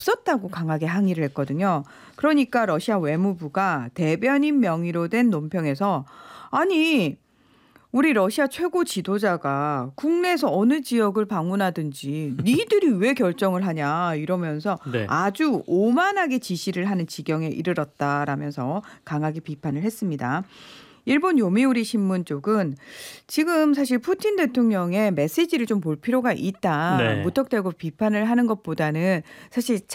없었다고 강하게 항의를 했거든요. 그러니까 러시아 외무부가 대변인 명의로 된 논평에서 아니 우리 러시아 최고 지도자가 국내에서 어느 지역을 방문하든지 니들이 왜 결정을 하냐 이러면서 네. 아주 오만하게 지시를 하는 지경에 이르렀다라면서 강하게 비판을 했습니다. 일본 요미우리 신문 쪽은 지금 사실 푸틴 대통령의 메시지를 좀 볼 필요가 있다. 네. 무턱대고 비판을 하는 것보다는 사실